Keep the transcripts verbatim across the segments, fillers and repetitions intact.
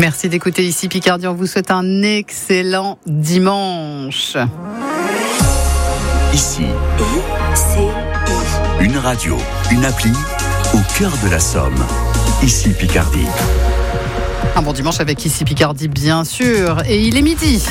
Merci d'écouter ici Picardie. On vous souhaite un excellent dimanche. Ici, I C I. une radio, une appli au cœur de la Somme. Ici Picardie. Un bon dimanche avec ici Picardie, bien sûr. Et il est midi.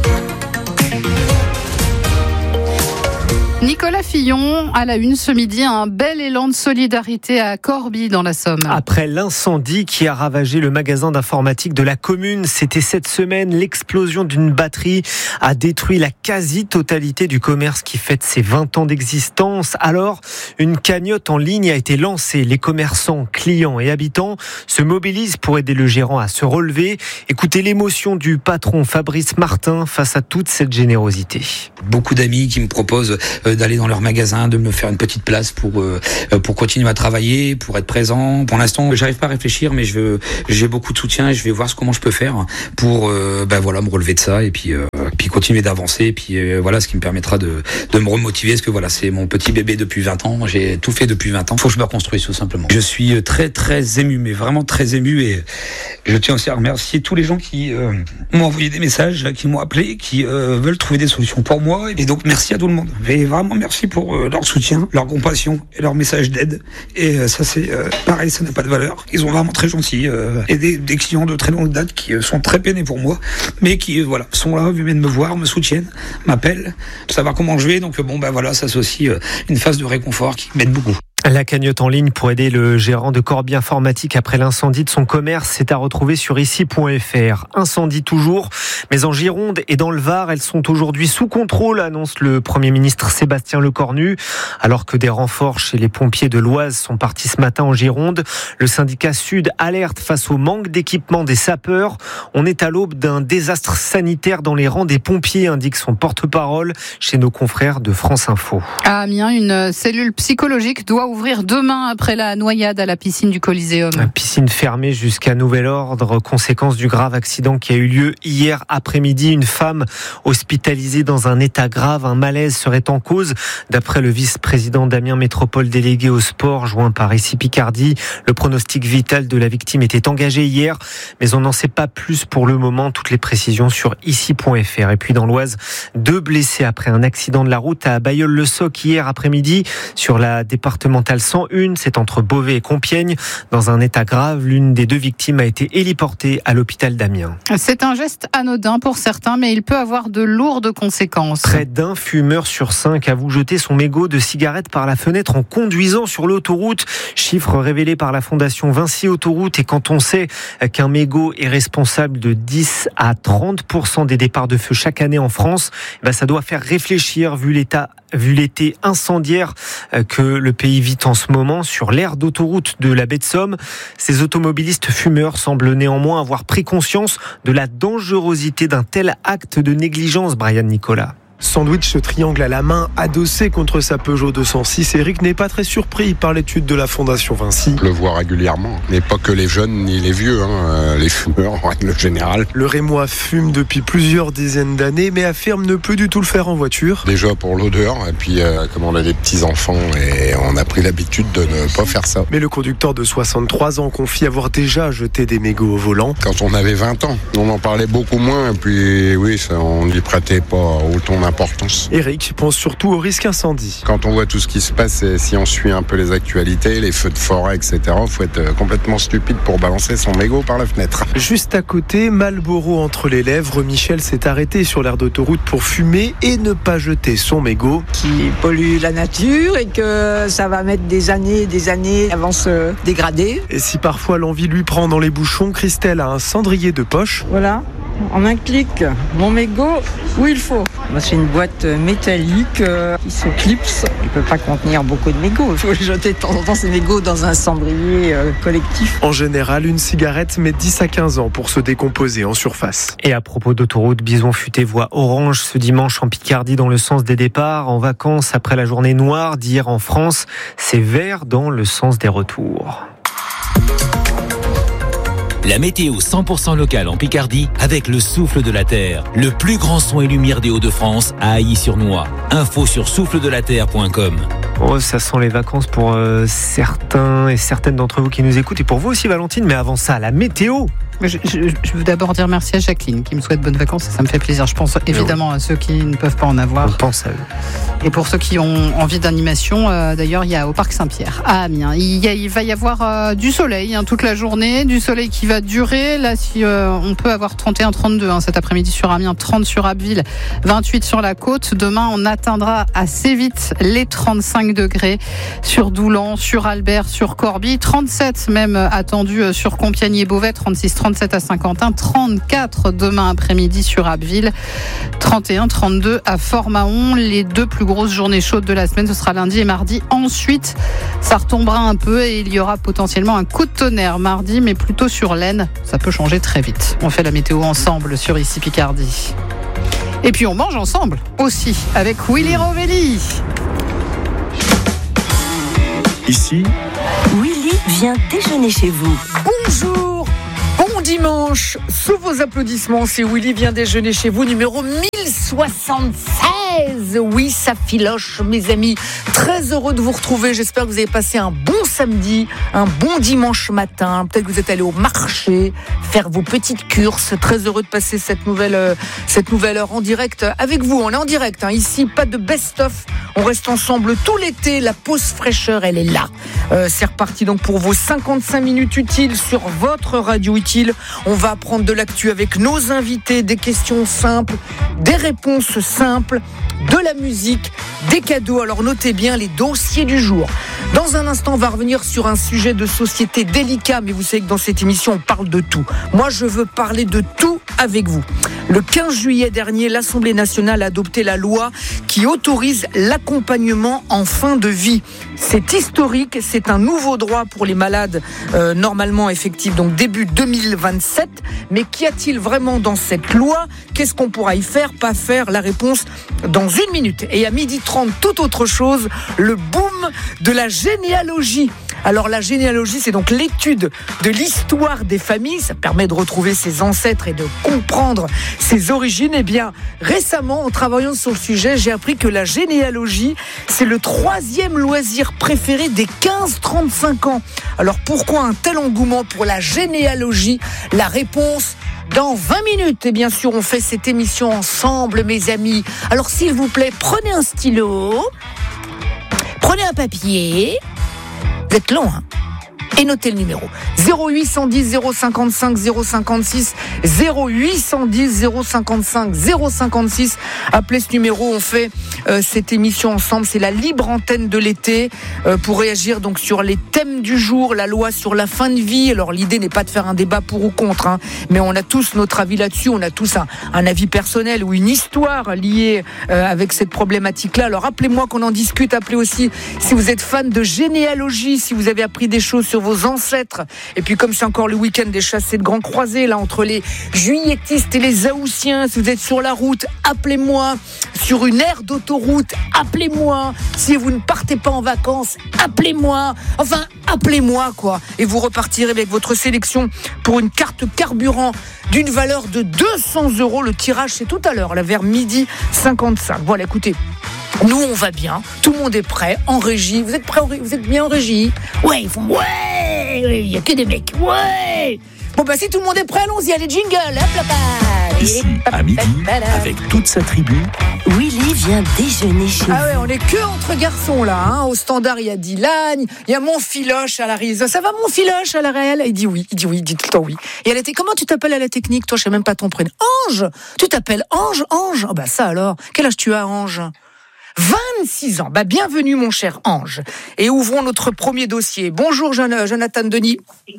Nicolas Fillon, à la une ce midi, un bel élan de solidarité à Corbie dans la Somme. Après l'incendie qui a ravagé le magasin d'informatique de la commune, c'était cette semaine, l'explosion d'une batterie a détruit la quasi-totalité du commerce qui fête ses vingt ans d'existence. Alors, une cagnotte en ligne a été lancée. Les commerçants, clients et habitants se mobilisent pour aider le gérant à se relever. Écoutez l'émotion du patron Fabrice Martin face à toute cette générosité. Beaucoup d'amis qui me proposent d'aller dans leur magasin, de me faire une petite place pour euh, pour continuer à travailler, pour être présent. Pour l'instant, j'arrive pas à réfléchir, mais je veux, j'ai beaucoup de soutien et je vais voir ce comment je peux faire pour euh, ben voilà me relever de ça et puis euh, puis continuer d'avancer et puis euh, voilà ce qui me permettra de de me remotiver parce que voilà c'est mon petit bébé depuis vingt ans. J'ai tout fait depuis vingt ans. Faut que je me reconstruise tout simplement. Je suis très très ému, mais vraiment très ému et je tiens aussi à remercier tous les gens qui euh, m'ont envoyé des messages, qui m'ont appelé, qui euh, veulent trouver des solutions pour moi et donc merci à tout le monde. Et vraiment merci pour euh, leur soutien, leur compassion et leur message d'aide. Et euh, ça c'est euh, pareil, ça n'a pas de valeur. Ils sont vraiment très gentils euh, et des, des clients de très longue date qui euh, sont très peinés pour moi, mais qui euh, voilà sont là, viennent me voir, me soutiennent, m'appellent, savoir comment je vais. Donc euh, bon ben voilà, ça c'est aussi euh, une phase de réconfort qui m'aide beaucoup. La cagnotte en ligne pour aider le gérant de Corbie Informatique après l'incendie de son commerce, c'est à retrouver sur ici point f r. Incendie toujours, mais en Gironde et dans le Var, elles sont aujourd'hui sous contrôle, annonce le Premier ministre Sébastien Lecornu. Alors que des renforts chez les pompiers de l'Oise sont partis ce matin en Gironde, le syndicat Sud alerte face au manque d'équipement des sapeurs. On est à l'aube d'un désastre sanitaire dans les rangs des pompiers, indique son porte-parole chez nos confrères de France Info. À Amiens, une cellule psychologique doit ouvrir demain après la noyade à la piscine du Coliseum. La piscine fermée jusqu'à nouvel ordre, conséquence du grave accident qui a eu lieu hier après-midi. Une femme hospitalisée dans un état grave, un malaise serait en cause. D'après le vice-président d'Amiens Métropole délégué au sport, joint par ici Picardie, le pronostic vital de la victime était engagé hier, mais on n'en sait pas plus pour le moment. Toutes les précisions sur ici point f r. Et puis dans l'Oise, deux blessés après un accident de la route à Bailleul-le-Soc hier après-midi sur la départementale cent un, c'est entre Beauvais et Compiègne. Dans un état grave, l'une des deux victimes a été héliportée à l'hôpital d'Amiens. C'est un geste anodin pour certains, mais il peut avoir de lourdes conséquences. Près d'un fumeur sur cinq avoue jeter son mégot de cigarette par la fenêtre en conduisant sur l'autoroute. Chiffre révélé par la fondation Vinci Autoroute. Et quand on sait qu'un mégot est responsable de dix à trente pour cent des départs de feu chaque année en France, ben ça doit faire réfléchir vu l'état vu l'été incendiaire que le pays vit en ce moment sur l'aire d'autoroute de la baie de Somme. Ces automobilistes fumeurs semblent néanmoins avoir pris conscience de la dangerosité d'un tel acte de négligence, Brian Nicolas. Sandwich ce triangle à la main, adossé contre sa Peugeot deux cent six, Eric n'est pas très surpris par l'étude de la Fondation Vinci. Je le vois régulièrement, mais pas que les jeunes ni les vieux, hein, les fumeurs en règle générale. Le Rémois fume depuis plusieurs dizaines d'années, mais affirme ne plus du tout le faire en voiture. Déjà pour l'odeur, et puis euh, comme on a des petits-enfants, et on a pris l'habitude de ne pas faire ça. Mais le conducteur de soixante-trois ans confie avoir déjà jeté des mégots au volant. Quand on avait vingt ans, on en parlait beaucoup moins, et puis oui, ça, on n'y prêtait pas autant d'importance. Eric pense surtout au risque incendie. Quand on voit tout ce qui se passe et si on suit un peu les actualités, les feux de forêt, et cetera, il faut être complètement stupide pour balancer son mégot par la fenêtre. Juste à côté, Marlboro entre les lèvres, Michel s'est arrêté sur l'aire d'autoroute pour fumer et ne pas jeter son mégot. Qui pollue la nature et que ça va mettre des années et des années avant se dégrader. Et si parfois l'envie lui prend dans les bouchons, Christelle a un cendrier de poche. Voilà. En un clic, mon mégot où il faut. C'est une boîte métallique euh, qui se clipse. Il ne peut pas contenir beaucoup de mégots. Il faut jeter de temps en temps ces mégots dans un cendrier euh, collectif. En général, une cigarette met dix à quinze ans pour se décomposer en surface. Et à propos d'autoroute, Bison Futé voit orange ce dimanche en Picardie dans le sens des départs. En vacances, après la journée noire d'hier en France, c'est vert dans le sens des retours. La météo cent pour cent locale en Picardie avec le souffle de la terre. Le plus grand son et lumière des Hauts-de-France à Ailly-sur-Noix. Info sur souffle de la terre point com. Oh, ça sent les vacances pour euh, certains et certaines d'entre vous qui nous écoutent. Et pour vous aussi, Valentine. Mais avant ça, la météo. Je, je, je veux d'abord dire merci à Jacqueline qui me souhaite bonnes vacances, ça me fait plaisir. Je pense évidemment oui. à ceux qui ne peuvent pas en avoir. On pense à eux. Et pour ceux qui ont envie d'animation, euh, d'ailleurs, il y a au Parc Saint-Pierre à Amiens. Il, y a, il va y avoir euh, du soleil hein, toute la journée, du soleil qui va durer. Là, si euh, on peut avoir trente et un trente-deux hein, cet après-midi sur Amiens, trente sur Abbeville, vingt-huit sur la côte. Demain, on atteindra assez vite les trente-cinq degrés sur Doulan, sur Albert, sur Corbie, trente-sept même attendu sur Compiègne et Beauvais, trente-six, trente-sept à Saint-Quentin, trente-quatre demain après-midi sur Abbeville, trente et un, trente-deux à Fort-Mahon. Les deux plus grosses journées chaudes de la semaine, ce sera lundi et mardi. Ensuite, ça retombera un peu et il y aura potentiellement un coup de tonnerre mardi, mais plutôt sur l'Aisne. Ça peut changer très vite. On fait la météo ensemble sur Ici Picardie. Et puis on mange ensemble aussi avec Willy Rovelli. Ici, Willy vient déjeuner chez vous. Bonjour, bon dimanche. Sous vos applaudissements, c'est Willy vient déjeuner chez vous, numéro mille soixante-seize. Oui, ça filoche, mes amis. Très heureux de vous retrouver. J'espère que vous avez passé un bon samedi, un bon dimanche matin. Peut-être que vous êtes allé au marché faire vos petites courses. Très heureux de passer cette nouvelle, euh, cette nouvelle heure en direct avec vous. On est en direct, hein. Ici, pas de best-of. On reste ensemble tout l'été. La pause fraîcheur, elle est là. Euh, c'est reparti donc pour vos cinquante-cinq minutes utiles sur votre radio utile. On va apprendre de l'actu avec nos invités, des questions simples, des réponses simples, de la musique, des cadeaux. Alors notez bien les dossiers du jour. Dans un instant, on va revenir sur un sujet de société délicat, mais vous savez que dans cette émission, on parle de tout. Moi, je veux parler de tout avec vous. Le quinze juillet dernier, l'Assemblée nationale a adopté la loi qui autorise l'accompagnement en fin de vie. C'est historique, c'est un nouveau droit pour les malades euh, normalement effectif, donc début deux mille vingt-sept. Mais qu'y a-t-il vraiment dans cette loi ? Qu'est-ce qu'on pourra y faire, pas faire ? La réponse dans une minute. Et à midi trente, tout autre chose, le boom de la généalogie. Alors la généalogie, c'est donc l'étude de l'histoire des familles. Ça permet de retrouver ses ancêtres et de comprendre ses origines. Eh bien, récemment, en travaillant sur le sujet, j'ai appris que la généalogie, c'est le troisième loisir préféré des quinze trente-cinq ans. Alors pourquoi un tel engouement pour la généalogie ? La réponse dans vingt minutes. Et bien sûr, on fait cette émission ensemble, mes amis. Alors s'il vous plaît, prenez un stylo, prenez un papier. Vous êtes long, hein ? Et notez le numéro zéro huit cent dix zéro cinquante-cinq zéro cinquante-six zéro huit cent dix zéro cinquante-cinq zéro cinquante-six. Appelez ce numéro, on fait euh, cette émission ensemble. C'est la libre antenne de l'été euh, pour réagir donc sur les thèmes du jour, la loi sur la fin de vie. Alors l'idée n'est pas de faire un débat pour ou contre, hein, mais on a tous notre avis là-dessus. On a tous un, un avis personnel ou une histoire liée euh, avec cette problématique-là. Alors appelez-moi qu'on en discute. Appelez aussi si vous êtes fan de généalogie, si vous avez appris des choses sur vos ancêtres. Et puis comme c'est encore le week-end des chassés de Grand Croisé, là, entre les juilletistes et les Haussiens, si vous êtes sur la route, appelez-moi. Sur une aire d'autoroute, appelez-moi. Si vous ne partez pas en vacances, appelez-moi. Enfin, appelez-moi, quoi. Et vous repartirez avec votre sélection pour une carte carburant d'une valeur de deux cents euros. Le tirage, c'est tout à l'heure, là, vers midi cinquante-cinq. Voilà, écoutez. Nous, on va bien. Tout le monde est prêt. En régie. Vous êtes prêts? Vous êtes bien en régie? Ouais, ils font ouais. Il y a que des mecs. Ouais. Bon, bah, si tout le monde est prêt, allons-y. Allez, jingle. Hop là, bas. Ici, à midi, avec toute sa tribu. Willy vient déjeuner chez vous. Ah ouais, on est que entre garçons, là. Hein. Au standard, il y a Dylan. Il y a mon filoche à la réalisation. Ça va, mon filoche à la réelle? Il dit oui. Il dit oui. Il dit tout le temps oui. Et elle était, comment tu t'appelles à la technique? Toi, je sais même pas ton prénom. Ange. Tu t'appelles Ange? Ange. Oh, bah, ça alors. Quel âge tu as, Ange? vingt-six ans. Bah, bienvenue, mon cher Ange. Et ouvrons notre premier dossier. Bonjour, Jonathan Denis.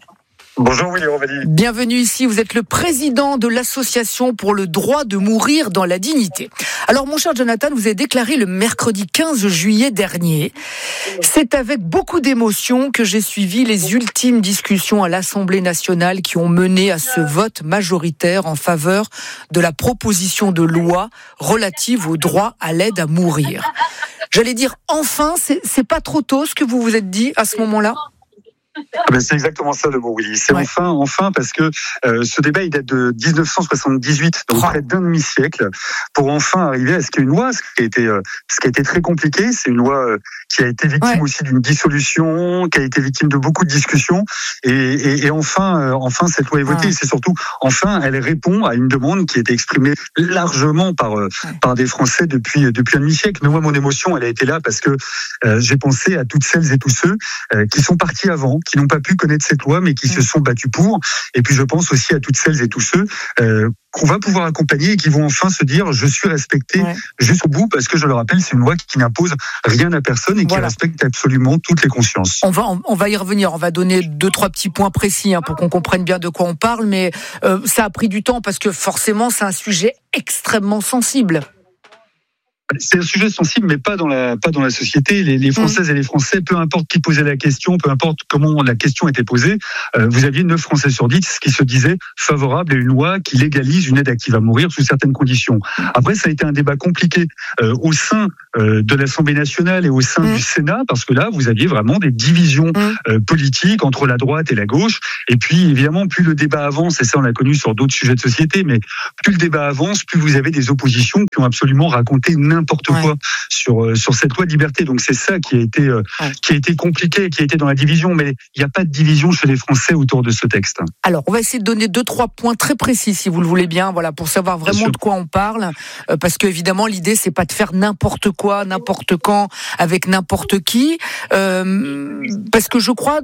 Bonjour Willy Rovelli. Bienvenue ici, vous êtes le président de l'association pour le droit de mourir dans la dignité. Alors mon cher Jonathan, vous avez déclaré le mercredi quinze juillet dernier. C'est avec beaucoup d'émotion que j'ai suivi les ultimes discussions à l'Assemblée nationale qui ont mené à ce vote majoritaire en faveur de la proposition de loi relative au droit à l'aide à mourir. J'allais dire enfin, c'est, c'est pas trop tôt ce que vous vous êtes dit à ce moment-là ? Ben c'est exactement ça le mot, Willy. C'est ouais. enfin, enfin, parce que euh, ce débat il date de dix-neuf cent soixante-dix-huit, donc oh. près d'un demi-siècle, pour enfin arriver à ce qu'il y ait une loi, ce qui a été, euh, ce qui a été très compliqué. C'est une loi euh, qui a été victime ouais. aussi d'une dissolution, qui a été victime de beaucoup de discussions, et, et, et enfin, euh, enfin cette loi est votée. Ouais. C'est surtout, enfin, elle répond à une demande qui a été exprimée largement par euh, ouais. par des Français depuis depuis un demi-siècle. Mais moi, mon émotion, elle a été là parce que euh, j'ai pensé à toutes celles et tous ceux euh, qui sont partis avant, qui n'ont pas pu connaître cette loi, mais qui mmh. se sont battus pour. Et puis je pense aussi à toutes celles et tous ceux euh, qu'on va pouvoir accompagner et qui vont enfin se dire je suis respecté ouais. jusqu'au bout, parce que je le rappelle, c'est une loi qui n'impose rien à personne et qui voilà. respecte absolument toutes les consciences. On va, on va y revenir, on va donner deux, trois petits points précis hein, pour qu'on comprenne bien de quoi on parle, mais euh, ça a pris du temps parce que forcément c'est un sujet extrêmement sensible. C'est un sujet sensible, mais pas dans la pas dans la société. Les, les Françaises mmh. et les Français, peu importe qui posait la question, peu importe comment la question était posée, euh, vous aviez neuf Français sur dix qui se disaient favorables à une loi qui légalise une aide active à mourir sous certaines conditions. Après, ça a été un débat compliqué euh, au sein euh, de l'Assemblée nationale et au sein mmh. du Sénat, parce que là, vous aviez vraiment des divisions mmh. euh, politiques entre la droite et la gauche. Et puis, évidemment, plus le débat avance, et ça on l'a connu sur d'autres sujets de société, mais plus le débat avance, plus vous avez des oppositions qui ont absolument raconté n'importe n'importe ouais. quoi sur euh, sur cette loi de liberté. Donc c'est ça qui a été euh, ouais. qui a été compliqué, qui a été dans la division. Mais il n'y a pas de division chez les Français autour de ce texte. Alors on va essayer de donner deux trois points très précis, si vous le voulez bien, voilà, pour savoir vraiment de quoi on parle, euh, parce que évidemment l'idée c'est pas de faire n'importe quoi, n'importe quand, avec n'importe qui, euh, parce que je crois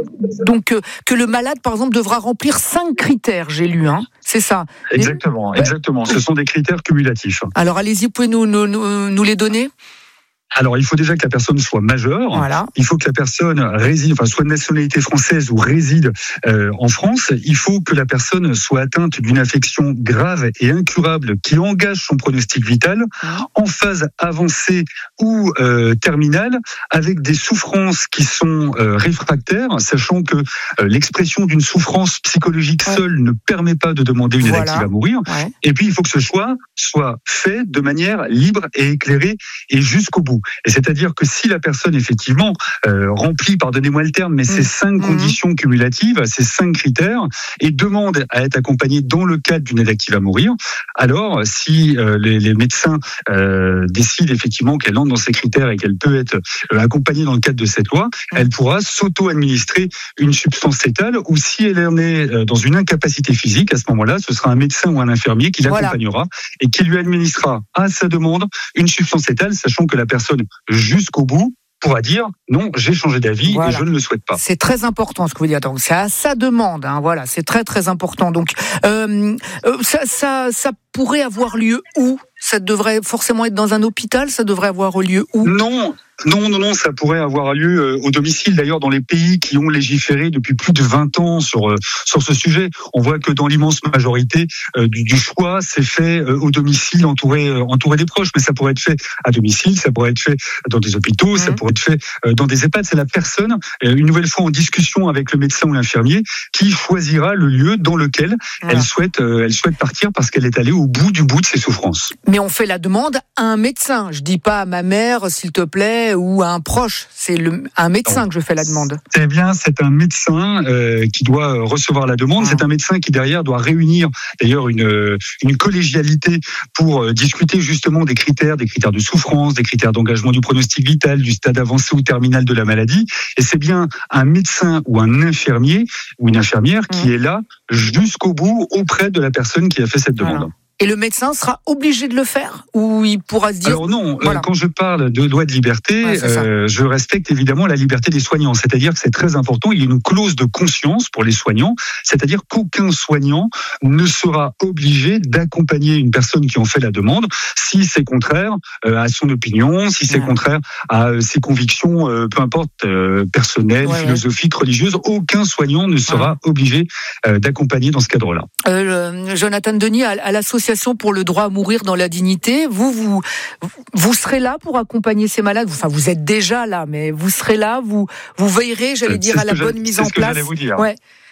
donc euh, que le malade, par exemple, devra remplir cinq critères. J'ai lu, hein, c'est ça. Exactement, Et... exactement. Ce sont des critères cumulatifs. Alors allez-y, vous pouvez nous nous, nous, nous les donner ? Alors, il faut déjà que la personne soit majeure. Voilà. Il faut que la personne réside, enfin, soit de nationalité française ou réside euh, en France. Il faut que la personne soit atteinte d'une affection grave et incurable qui engage son pronostic vital, mmh. en phase avancée ou euh, terminale, avec des souffrances qui sont euh, réfractaires, sachant que euh, l'expression d'une souffrance psychologique ouais. seule ne permet pas de demander une voilà. aide active à mourir. Ouais. Et puis, il faut que ce choix soit fait de manière libre et éclairée et jusqu'au bout. Et c'est-à-dire que si la personne, effectivement, euh, remplit, pardonnez-moi le terme, mais mmh. ces cinq mmh. conditions cumulatives, ces cinq critères, et demande à être accompagnée dans le cadre d'une aide active à mourir, alors si euh, les, les médecins euh, décident effectivement qu'elle entre dans ces critères et qu'elle peut être euh, accompagnée dans le cadre de cette loi, mmh. elle pourra s'auto-administrer une substance létale, ou si elle en est euh, dans une incapacité physique, à ce moment-là, ce sera un médecin ou un infirmier qui l'accompagnera voilà. et qui lui administrera à sa demande une substance létale, sachant que la personne jusqu'au bout pourra dire non, j'ai changé d'avis voilà. et je ne le souhaite pas. C'est très important ce que vous dites. Donc c'est à sa demande, hein, voilà, c'est très très important. Donc euh, euh, ça, ça, ça pourrait avoir lieu où ? Ça devrait forcément être dans un hôpital ? Ça devrait avoir lieu où ? Non. Non, non, non, ça pourrait avoir lieu euh, au domicile. D'ailleurs, dans les pays qui ont légiféré depuis plus de vingt ans sur euh, sur ce sujet, on voit que dans l'immense majorité euh, du, du choix, c'est fait euh, au domicile, entouré euh, entouré des proches. Mais ça pourrait être fait à domicile, ça pourrait être fait dans des hôpitaux, mmh. ça pourrait être fait euh, dans des EHPAD. C'est la personne, euh, une nouvelle fois en discussion avec le médecin ou l'infirmier, qui choisira le lieu dans lequel voilà. elle souhaite euh, elle souhaite partir parce qu'elle est allée au bout du bout de ses souffrances. Mais on fait la demande à un médecin. Je dis pas à ma mère, s'il te plaît, ou à un proche. C'est le, un médecin non. que je fais la demande. C'est bien, c'est un médecin euh, qui doit recevoir la demande. Ah. C'est un médecin qui derrière doit réunir d'ailleurs une, une collégialité pour euh, discuter justement des critères, des critères de souffrance, des critères d'engagement du pronostic vital, du stade avancé ou terminal de la maladie. Et c'est bien un médecin ou un infirmier ou une infirmière mmh. qui est là jusqu'au bout auprès de la personne qui a fait cette demande. Voilà. Et le médecin sera obligé de le faire ou il pourra se dire... Alors non, voilà. euh, quand je parle de loi de liberté, ouais, euh, je respecte évidemment la liberté des soignants. C'est-à-dire que c'est très important, il y a une clause de conscience pour les soignants, c'est-à-dire qu'aucun soignant ne sera obligé d'accompagner une personne qui en fait la demande si c'est contraire euh, à son opinion, si c'est ouais. contraire à euh, ses convictions, euh, peu importe, euh, personnelles, ouais, philosophiques, ouais. religieuses. Aucun soignant ne sera ouais. obligé euh, d'accompagner dans ce cadre-là. Euh, Jonathan Denis, à, à l'association pour le droit à mourir dans la dignité, vous, vous, vous serez là pour accompagner ces malades. Enfin, vous êtes déjà là, mais vous serez là, vous, vous veillerez, j'allais dire, à la bonne mise en place. C'est ce que j'allais vous dire. Ouais.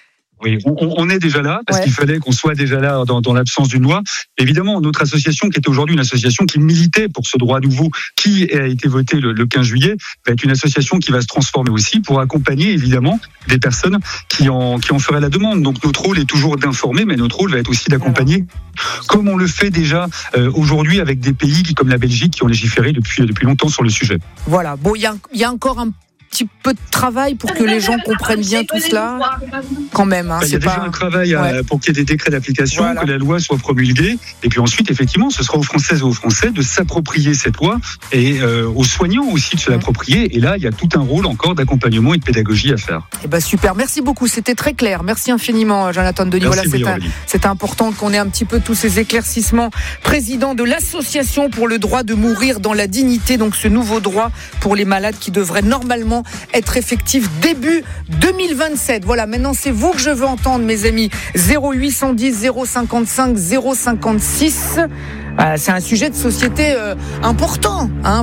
Oui, on, on est déjà là, parce Ouais. qu'il fallait qu'on soit déjà là dans, dans l'absence d'une loi. Évidemment, notre association, qui est aujourd'hui une association qui militait pour ce droit nouveau, qui a été voté le, le quinze juillet, va être une association qui va se transformer aussi pour accompagner, évidemment, des personnes qui en, qui en feraient la demande. Donc notre rôle est toujours d'informer, mais notre rôle va être aussi d'accompagner, comme on le fait déjà euh, aujourd'hui avec des pays qui, comme la Belgique, qui ont légiféré depuis, depuis longtemps sur le sujet. Voilà. Bon, il y a, il y a encore un petit peu de travail pour que les gens comprennent bien tout cela, quand même. Hein, Il y a c'est déjà pas... un travail à- Ouais. pour qu'il y ait des décrets d'application, Voilà. que la loi soit promulguée, et puis ensuite, effectivement, ce sera aux Françaises et aux Français de s'approprier cette loi, et euh, aux soignants aussi de se l'approprier. Et là, il y a tout un rôle encore d'accompagnement et de pédagogie à faire. Eh ben super, merci beaucoup, c'était très clair. Merci infiniment, Jonathan Denis. Merci, Voilà, c'est, oui, un- Aurélie. c'est important qu'on ait un petit peu tous ces éclaircissements. Président de l'association pour le droit de mourir dans la dignité, donc ce nouveau droit pour les malades qui devrait normalement être effectif début deux mille vingt-sept. Voilà, maintenant c'est vous que je veux entendre, mes amis. zéro huit un zéro zéro cinquante-cinq zéro cinquante-six. Voilà, c'est un sujet de société euh, important, hein.